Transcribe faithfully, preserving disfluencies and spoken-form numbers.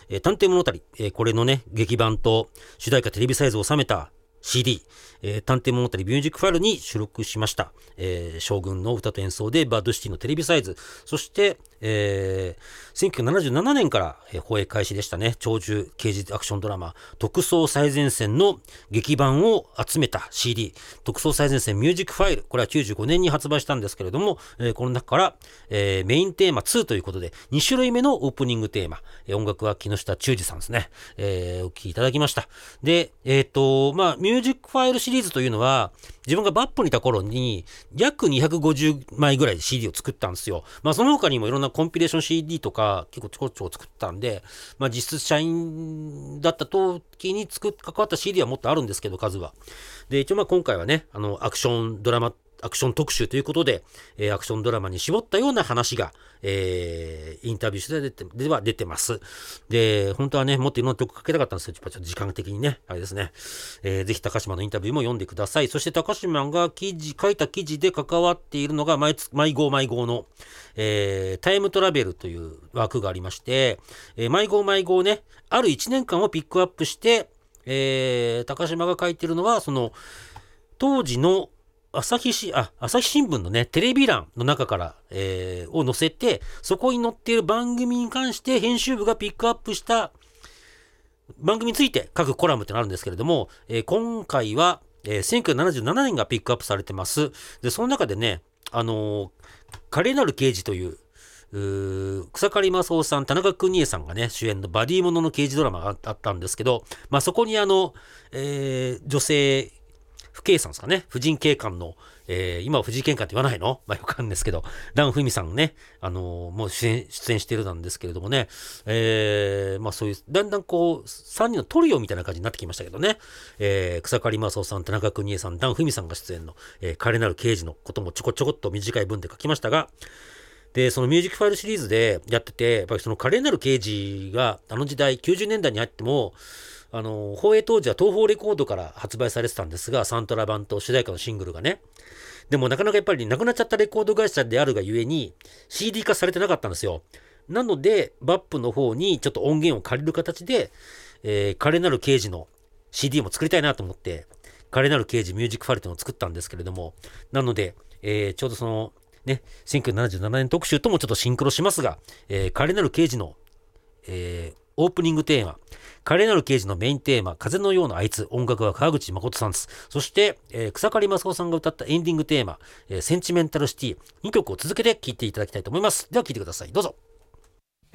えー、探偵物語、えー、これのね、劇版と主題歌テレビサイズを収めた シーディー、えー、探偵物語ミュージックファイルに収録しました。えー、将軍の歌と演奏でバッドシティのテレビサイズ、そして、えー、せんきゅうひゃくななじゅうななねんから、えー、放映開始でしたね、長寿刑事アクションドラマ、特捜最前線の劇版を集めた シーディー、特捜最前線ミュージックファイル、これはきゅうじゅうごねんに発売したんですけれども、えー、この中から、えー、メインテーマツーということで、に種類目のオープニングテーマ、えー、音楽は木下忠二さんですね、えー、お聴きいただきました。で、えっと、まあ、ミュージックファイルシリーズというのは、自分がバップにいた頃に、約にひゃくごじゅうまいぐらいで シーディー を作ったんですよ。まあ、その他にもいろんなコンピレーション シーディー とか、結構ちょこちょこ作ったんで、まあ、実質社員だった時に作っ、関わった シーディー はもっとあるんですけど、数は。で、一応まあ今回はね、あの、アクションドラマ、アクション特集ということで、えー、アクションドラマに絞ったような話が、えー、インタビュー取材ででは出てます。で、本当はね、もっといろんな曲かけたかったんですけど、ちょっと時間的にね、あれですね。えー、ぜひ高島のインタビューも読んでください。そして高島が記事、書いた記事で関わっているのが、毎毎号毎号の、えー、タイムトラベルという枠がありまして、えー、毎号毎号ね、あるいちねんかんをピックアップして、えー、高島が書いているのは、その、当時の朝日し、あ、朝日新聞のね、テレビ欄の中から、えー、を載せて、そこに載っている番組に関して編集部がピックアップした番組について書くコラムってのあるんですけれども、えー、今回は、えー、せんきゅうひゃくななじゅうななねんがピックアップされてます。で、その中でね、あのー、華麗なる刑事という、う草刈正雄さん、田中邦衛さんがね、主演のバディものの刑事ドラマがあったんですけど、まあそこにあの、えー、女性、不警さんですかね。婦人警官の、えー、今は婦人警官って言わないのまあよくあるんですけど、ダン・フミさんね、あのー、もう出演、出演してるなんですけれどもね、えー、まあそういう、だんだんこう、さんにんのトリオみたいな感じになってきましたけどね、えー、草刈正雄さん、田中邦衛さん、ダン・フミさんが出演の、えー、華麗なる刑事のこともちょこちょこっと短い文で書きましたが、で、そのミュージックファイルシリーズでやってて、やっぱりその華麗なる刑事が、あの時代、きゅうじゅうねんだいに入っても、あの、放映当時は東宝レコードから発売されてたんですが、サントラ版と主題歌のシングルがね。でもなかなかやっぱりなくなっちゃったレコード会社であるがゆえに シーディー 化されてなかったんですよ。なので、バップの方にちょっと音源を借りる形で、えー、華麗なる刑事の シーディー も作りたいなと思って、華麗なる刑事ミュージックファイルというのを作ったんですけれども、なので、えー、ちょうどその、ね、せんきゅうひゃくななじゅうななねん特集ともちょっとシンクロしますが、えー、華麗なる刑事の、えー、オープニングテーマ、華麗なる刑事のメインテーマ、風のようなあいつ、音楽は川口誠さんです。そして、えー、草刈正雄さんが歌ったエンディングテーマ、えー、センチメンタルシティ、にきょくを続けて聴いていただきたいと思います。では聴いてください。どうぞ。